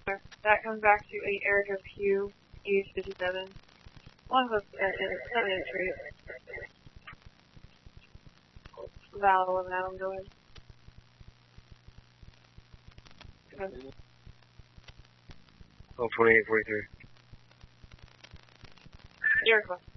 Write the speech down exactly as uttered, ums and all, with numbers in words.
That comes back to eight Erica Q, age fifty-seven. One of us, seven eight three. Val and Adam going. Oh, twenty-eight forty-three. Erica.